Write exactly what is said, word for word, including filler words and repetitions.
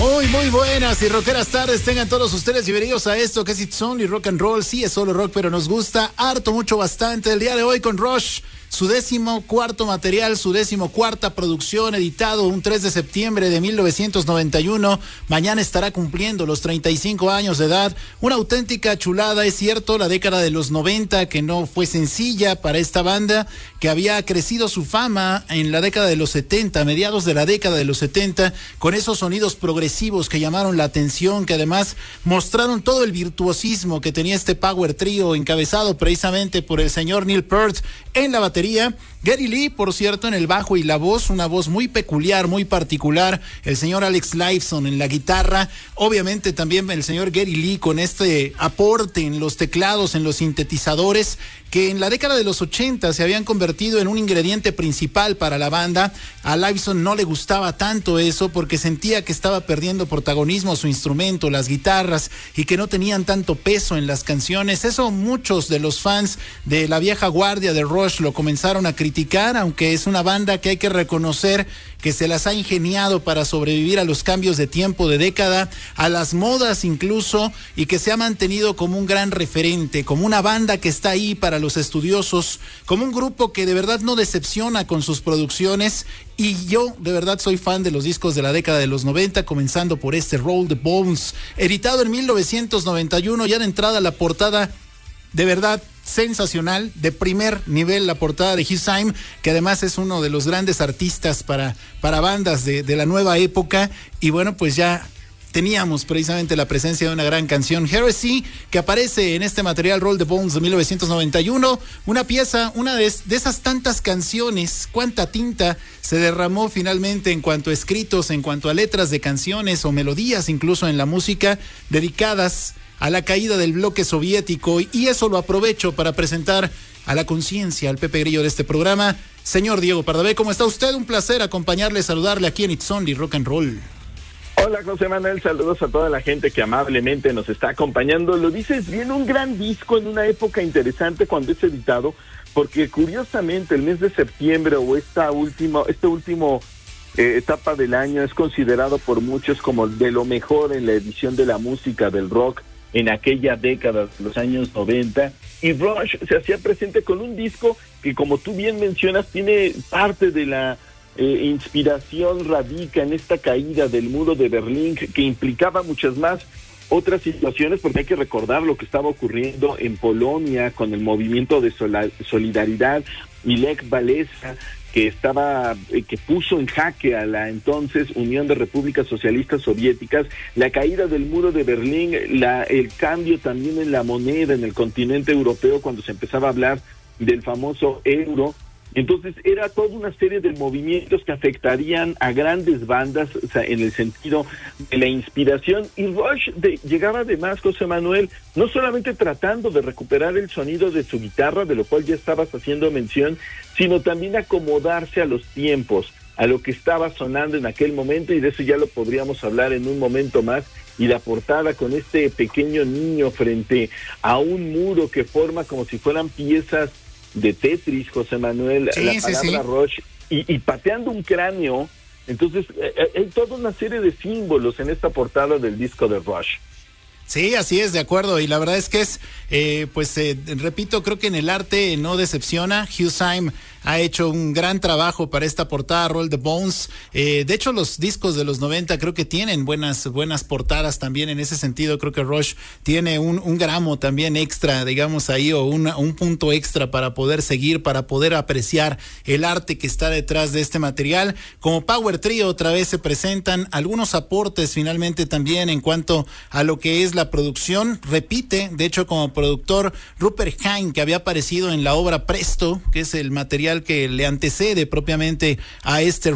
Muy, muy buenas y rockeras tardes tengan todos ustedes y bienvenidos a esto que es It's Only Rock and Roll. Sí, es solo rock, pero nos gusta harto, mucho, bastante. El día de hoy con Rush, su décimo cuarto material, su décimo cuarta producción, editado un tres de septiembre de mil novecientos noventa y uno. Mañana estará cumpliendo los treinta y cinco años de edad. Una auténtica chulada, es cierto, la década de los noventa que no fue sencilla para esta banda, que había crecido su fama en la década de los setenta, mediados de la década de los setenta, con esos sonidos progresivos que llamaron la atención, que además mostraron todo el virtuosismo que tenía este power trio encabezado precisamente por el señor Neil Peart en la batería. Geddy Lee, por cierto, en el bajo y la voz, una voz muy peculiar, muy particular. El señor Alex Lifeson en la guitarra. Obviamente también el señor Geddy Lee con este aporte en los teclados, en los sintetizadores, que en la década de los ochenta se habían convertido en un ingrediente principal para la banda. A Lifeson no le gustaba tanto eso porque sentía que estaba perdiendo protagonismo su instrumento, las guitarras, y que no tenían tanto peso en las canciones. Eso muchos de los fans de la vieja guardia de Rush lo comenzaron a criticar, aunque es una banda que hay que reconocer que se las ha ingeniado para sobrevivir a los cambios de tiempo, de década, a las modas incluso, y que se ha mantenido como un gran referente, como una banda que está ahí para los estudiosos, como un grupo que de verdad no decepciona con sus producciones. Y yo de verdad soy fan de los discos de la década de los noventa, comenzando por este Roll the Bones, editado en mil novecientos noventa y uno, ya de entrada la portada de verdad sensacional, de primer nivel, la portada de Hugh Syme, que además es uno de los grandes artistas para, para bandas de, de la nueva época. Y bueno, pues ya teníamos precisamente la presencia de una gran canción, Heresy, que aparece en este material Roll the Bones de mil novecientos noventa y uno, una pieza, una de, de esas tantas canciones, cuánta tinta se derramó finalmente en cuanto a escritos, en cuanto a letras de canciones o melodías incluso en la música, dedicadas a la caída del bloque soviético, y eso lo aprovecho para presentar a la conciencia, al Pepe Grillo de este programa, señor Diego Pardavé. ¿Cómo está usted? Un placer acompañarle, saludarle aquí en It's Only Rock and Roll. Hola José Manuel, saludos a toda la gente que amablemente nos está acompañando. Lo dices bien, un gran disco en una época interesante cuando es editado, porque curiosamente el mes de septiembre o esta última, este último eh, etapa del año es considerado por muchos como de lo mejor en la edición de la música del rock en aquella década, los años noventa, y Rush se hacía presente con un disco que, como tú bien mencionas, tiene parte de la eh, inspiración radica en esta caída del muro de Berlín, que implicaba muchas más otras situaciones, porque hay que recordar lo que estaba ocurriendo en Polonia con el movimiento de solidaridad y Lech Walesa, que estaba, eh, que puso en jaque a la entonces Unión de Repúblicas Socialistas Soviéticas, la caída del muro de Berlín, la, el cambio también en la moneda en el continente europeo cuando se empezaba a hablar del famoso euro. Entonces era toda una serie de movimientos que afectarían a grandes bandas, o sea, en el sentido de la inspiración, y Rush de, llegaba además, José Manuel, no solamente tratando de recuperar el sonido de su guitarra, de lo cual ya estabas haciendo mención, sino también acomodarse a los tiempos, a lo que estaba sonando en aquel momento, y de eso ya lo podríamos hablar en un momento más. Y la portada con este pequeño niño frente a un muro que forma como si fueran piezas de Tetris, José Manuel, sí, la palabra sí, sí. Rush, y, y pateando un cráneo. Entonces eh, hay toda una serie de símbolos en esta portada del disco de Rush. Sí, así es, de acuerdo, y la verdad es que es, eh, pues eh, repito, creo que en el arte no decepciona. Hugh Syme ha hecho un gran trabajo para esta portada, Roll the Bones. Eh, de hecho, los discos de los noventa creo que tienen buenas buenas portadas también en ese sentido. Creo que Rush tiene un, un gramo también extra, digamos ahí, o una, un punto extra para poder seguir, para poder apreciar el arte que está detrás de este material. Como Power Trio otra vez se presentan algunos aportes finalmente también en cuanto a lo que es la producción. Repite, de hecho, como productor Rupert Hine, que había aparecido en la obra Presto, que es el material que le antecede propiamente a este